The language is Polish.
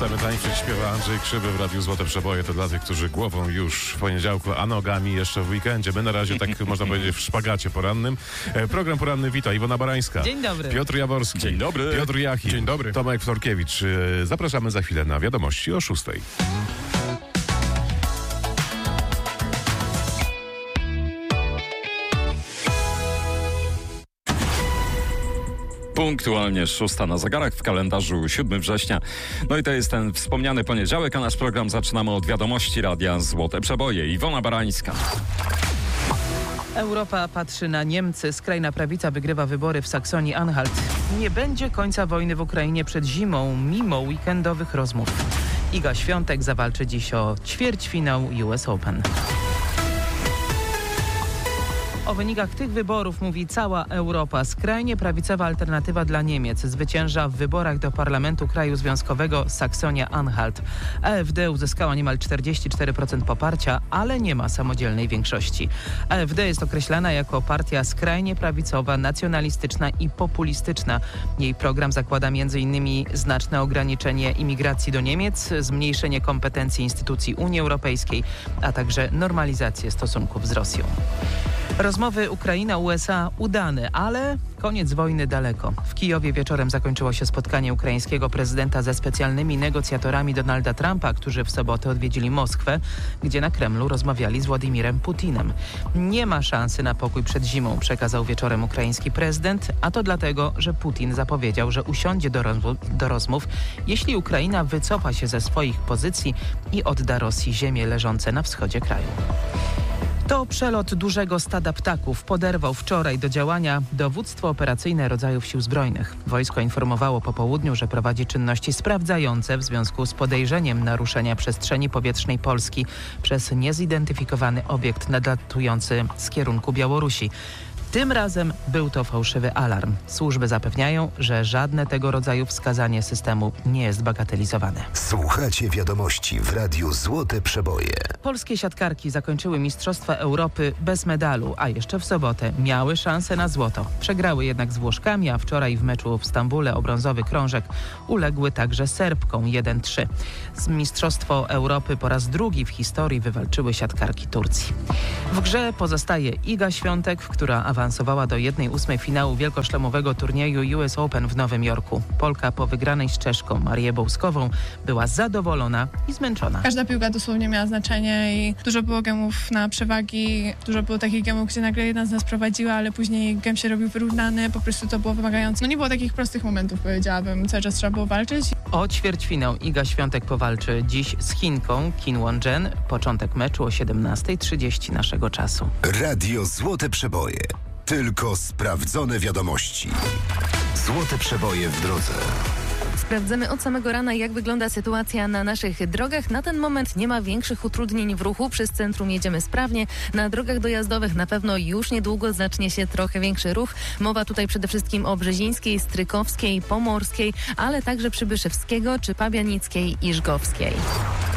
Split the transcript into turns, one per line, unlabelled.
Chcemy tańczyć, śpiewa Andrzej Krzywy w Radiu Złote Przeboje. To dla tych, którzy głową już w poniedziałku, a nogami jeszcze w weekendzie. My na razie, tak można powiedzieć, w szpagacie porannym. Program poranny wita Iwona Barańska.
Dzień dobry.
Piotr Jaworski.
Dzień dobry.
Piotr Jachim.
Dzień dobry.
Tomek Florkiewicz. Zapraszamy za chwilę na wiadomości o 6.
Punktualnie 6 na zegarach w kalendarzu 7 września. No i to jest ten wspomniany poniedziałek, a nasz program zaczynamy od wiadomości Radia Złote Przeboje. Iwona Barańska.
Europa patrzy na Niemcy. Skrajna prawica wygrywa wybory w Saksonii-Anhalt. Nie będzie końca wojny w Ukrainie przed zimą, mimo weekendowych rozmów. Iga Świątek zawalczy dziś o ćwierćfinał US Open. O wynikach tych wyborów mówi cała Europa. Skrajnie prawicowa alternatywa dla Niemiec zwycięża w wyborach do Parlamentu Kraju Związkowego Saksonia-Anhalt. AfD uzyskała niemal 44% poparcia, ale nie ma samodzielnej większości. AfD jest określana jako partia skrajnie prawicowa, nacjonalistyczna i populistyczna. Jej program zakłada m.in. znaczne ograniczenie imigracji do Niemiec, zmniejszenie kompetencji instytucji Unii Europejskiej, a także normalizację stosunków z Rosją. Rozmowy Ukraina-USA udane, ale koniec wojny daleko. W Kijowie wieczorem zakończyło się spotkanie ukraińskiego prezydenta ze specjalnymi negocjatorami Donalda Trumpa, którzy w sobotę odwiedzili Moskwę, gdzie na Kremlu rozmawiali z Władimirem Putinem. Nie ma szansy na pokój przed zimą, przekazał wieczorem ukraiński prezydent, a to dlatego, że Putin zapowiedział, że usiądzie do rozmów, jeśli Ukraina wycofa się ze swoich pozycji i odda Rosji ziemie leżące na wschodzie kraju. To przelot dużego stada ptaków poderwał wczoraj do działania Dowództwo Operacyjne Rodzajów Sił Zbrojnych. Wojsko informowało po południu, że prowadzi czynności sprawdzające w związku z podejrzeniem naruszenia przestrzeni powietrznej Polski przez niezidentyfikowany obiekt nadlatujący z kierunku Białorusi. Tym razem był to fałszywy alarm. Służby zapewniają, że żadne tego rodzaju wskazanie systemu nie jest bagatelizowane.
Słuchacie wiadomości w Radiu Złote Przeboje.
Polskie siatkarki zakończyły Mistrzostwa Europy bez medalu, a jeszcze w sobotę miały szansę na złoto. Przegrały jednak z Włoszkami, a wczoraj w meczu w Stambule o brązowy krążek uległy także Serbkom 1-3. Z Mistrzostwo Europy po raz drugi w historii wywalczyły siatkarki Turcji. W grze pozostaje Iga Świątek, która awansowała do 1/8 finału wielkoszlemowego turnieju US Open w Nowym Jorku. Polka po wygranej z Czeszką Marię Bołskową była zadowolona i zmęczona.
Każda piłka dosłownie miała znaczenie i dużo było gemów na przewagi, dużo było takich gemów, gdzie nagle jedna z nas prowadziła, ale później gem się robił wyrównany, po prostu to było wymagające. No nie było takich prostych momentów, powiedziałabym, cały czas trzeba było walczyć.
O ćwierćfinał Iga Świątek powalczy dziś z Chinką Qin Won-jen. Początek meczu o 17:30 naszego czasu.
Radio Złote Przeboje. Tylko sprawdzone wiadomości. Złote Przeboje w drodze.
Sprawdzamy od samego rana, jak wygląda sytuacja na naszych drogach. Na ten moment nie ma większych utrudnień w ruchu. Przez centrum jedziemy sprawnie. Na drogach dojazdowych na pewno już niedługo zacznie się trochę większy ruch. Mowa tutaj przede wszystkim o Brzezińskiej, Strykowskiej, Pomorskiej, ale także Przybyszewskiego czy Pabianickiej i Żgowskiej.